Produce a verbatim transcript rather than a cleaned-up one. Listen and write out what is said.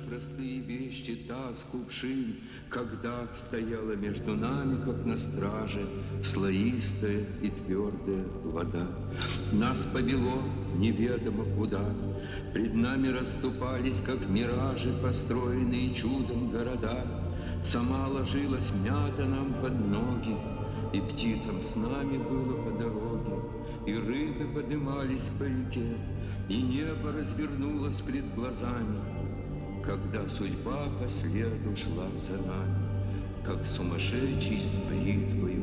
простые вещи, таз, кувшин, когда стояла между нами, как на страже, слоистая и твердая вода. Нас повело неведомо куда, пред нами расступались, как миражи, построенные чудом города. Сама ложилась мята нам под ноги, и птицам с нами было по дороге, и рыбы подымались по реке, и небо развернулось пред глазами, когда судьба по следу шла за нами, как сумасшедший с бритвою